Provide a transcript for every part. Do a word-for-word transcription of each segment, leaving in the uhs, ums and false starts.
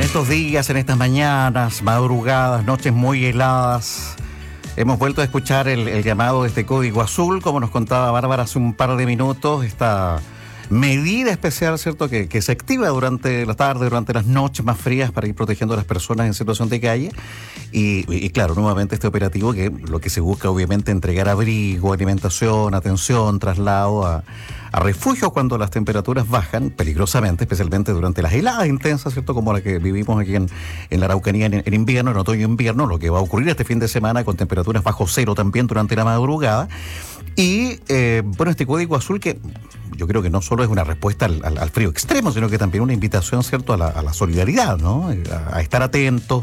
estos días, en estas mañanas, madrugadas, noches muy heladas, hemos vuelto a escuchar el, el llamado de este código azul, como nos contaba Bárbara hace un par de minutos, esta medida especial, ¿cierto?, que, que se activa durante la tarde, durante las noches más frías para ir protegiendo a las personas en situación de calle. Y, y, y claro, nuevamente este operativo que lo que se busca obviamente entregar abrigo, alimentación, atención, traslado a, a refugios cuando las temperaturas bajan peligrosamente, especialmente durante las heladas intensas, ¿cierto?, como la que vivimos aquí en, en la Araucanía en, en invierno, en otoño-invierno, lo que va a ocurrir este fin de semana con temperaturas bajo cero también durante la madrugada. Y eh, bueno, este código azul que yo creo que no solo es una respuesta al, al, al frío extremo, sino que también una invitación, ¿cierto?, a la, a la solidaridad, ¿no? A, a estar atentos,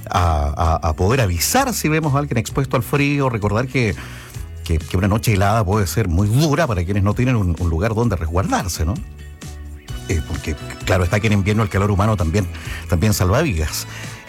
a, a, a poder avisar si vemos a alguien expuesto al frío, recordar que, que, que una noche helada puede ser muy dura para quienes no tienen un, un lugar donde resguardarse, ¿no? Eh, porque claro está que en invierno el calor humano también, también salva vidas.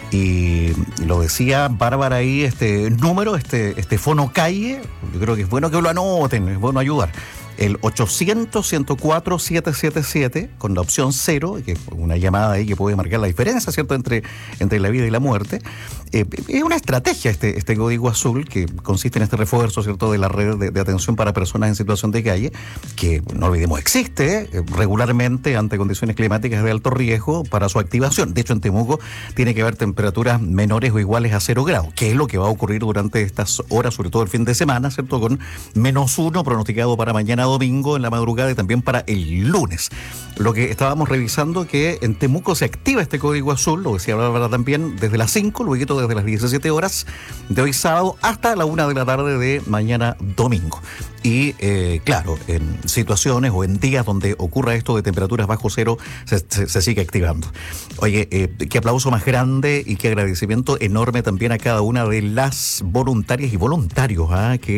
Y lo decía Bárbara ahí, este número, este, este fono calle, yo creo que es bueno que lo anoten, es bueno ayudar. El ochocientos, ciento cuatro, setecientos setenta y siete, con la opción cero, que es una llamada ahí que puede marcar la diferencia, ¿cierto?, entre, entre la vida y la muerte. Eh, es una estrategia este, este código azul que consiste en este refuerzo, ¿cierto?, de la red de, de atención para personas en situación de calle, que no olvidemos existe eh, regularmente ante condiciones climáticas de alto riesgo para su activación. De hecho, en Temuco tiene que haber temperaturas menores o iguales a cero grados, que es lo que va a ocurrir durante estas horas, sobre todo el fin de semana, ¿cierto?, con menos uno pronosticado para mañana domingo en la madrugada y también para el lunes. Lo que estábamos revisando que en Temuco se activa este código azul, lo decía Bárbara también, desde las cinco, luego desde las diecisiete horas de hoy sábado hasta la una de la tarde de mañana domingo. Y eh, claro, en situaciones o en días donde ocurra esto de temperaturas bajo cero, se, se, se sigue activando. Oye, eh, qué aplauso más grande y qué agradecimiento enorme también a cada una de las voluntarias y voluntarios, ¿eh? que